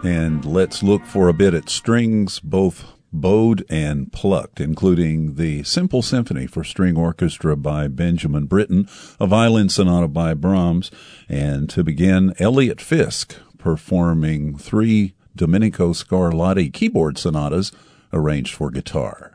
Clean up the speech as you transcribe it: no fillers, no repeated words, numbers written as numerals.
And let's look for a bit at strings, both bowed and plucked, including the Simple Symphony for String Orchestra by Benjamin Britten, a violin sonata by Brahms, and to begin, Elliott Fisk performing 3 Domenico Scarlatti keyboard sonatas arranged for guitar.